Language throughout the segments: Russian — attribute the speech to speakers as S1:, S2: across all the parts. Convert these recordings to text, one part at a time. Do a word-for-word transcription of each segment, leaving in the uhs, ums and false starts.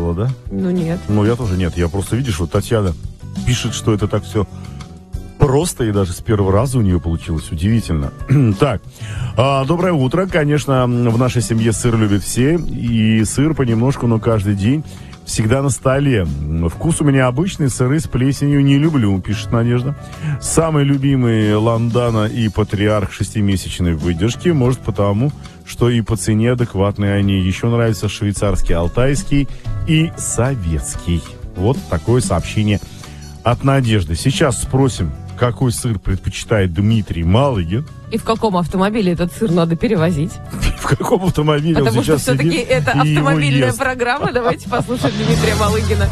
S1: пробовала, да?
S2: Ну, нет.
S1: Ну, я тоже нет. Я просто, видишь, вот Татьяна пишет, что это так все просто, и даже с первого раза у нее получилось. Удивительно. Так, а, доброе утро. Конечно, в нашей семье сыр любят все. И сыр понемножку, но каждый день. Всегда на столе. Вкус у меня обычный, сыры с плесенью не люблю, пишет Надежда. Самый любимый Ландана и Патриарх шестимесячной выдержки. Может, потому, что и по цене адекватные они. Еще нравится швейцарский, алтайский и советский. Вот такое сообщение от Надежды. Сейчас спросим, какой сыр предпочитает Дмитрий Малыгин.
S2: И в каком автомобиле этот сыр надо перевозить?
S1: В каком автомобиле
S2: Потому
S1: он сейчас
S2: что все-таки
S1: сидит
S2: это
S1: и его
S2: автомобильная
S1: ест.
S2: программа. Давайте послушаем Дмитрия Малыгина.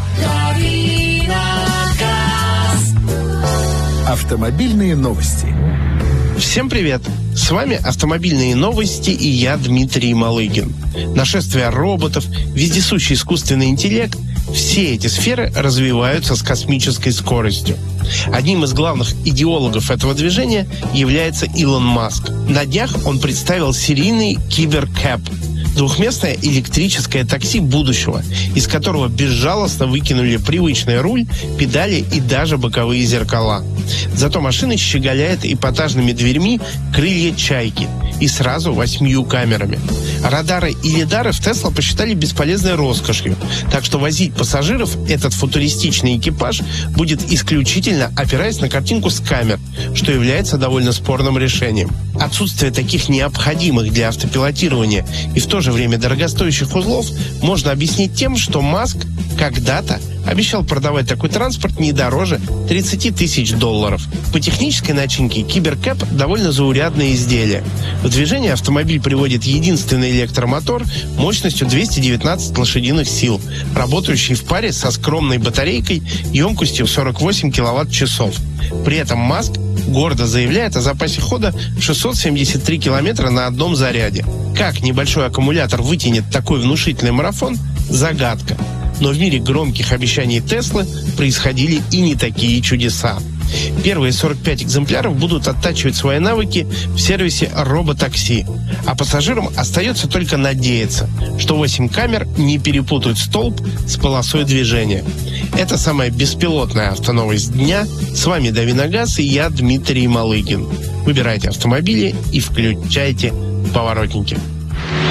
S3: Автомобильные новости.
S4: Всем привет! С вами «Автомобильные новости» и я, Дмитрий Малыгин. Нашествие роботов, вездесущий искусственный интеллект – все эти сферы развиваются с космической скоростью. Одним из главных идеологов этого движения является Илон Маск. На днях он представил серийный Киберкэп – двухместное электрическое такси будущего, из которого безжалостно выкинули привычный руль, педали и даже боковые зеркала. Зато машина щеголяет эпатажными дверьми крылья чайки и сразу восьмью камерами. Радары и лидары в Тесла посчитали бесполезной роскошью, так что возить пассажиров этот футуристичный экипаж будет исключительно опираясь на картинку с камер, что является довольно спорным решением. Отсутствие таких необходимых для автопилотирования и в то же время дорогостоящих узлов можно объяснить тем, что Маск когда-то обещал продавать такой транспорт не дороже тридцать тысяч долларов. По технической начинке Киберкэп довольно заурядное изделие. В движение автомобиль приводит единственный электромотор мощностью двести девятнадцать лошадиных сил, работающий в паре со скромной батарейкой емкостью сорок восемь киловатт-часов. При этом Маск гордо заявляет о запасе хода в шестьсот семьдесят три километра на одном заряде. Как небольшой аккумулятор вытянет такой внушительный марафон – загадка. Но в мире громких обещаний Теслы происходили и не такие чудеса. Первые сорок пять экземпляров будут оттачивать свои навыки в сервисе роботакси. А пассажирам остается только надеяться, что восемь камер не перепутают столб с полосой движения. Это самая беспилотная автоновость дня. С вами Давиногаз и я, Дмитрий Малыгин. Выбирайте автомобили и включайте поворотники.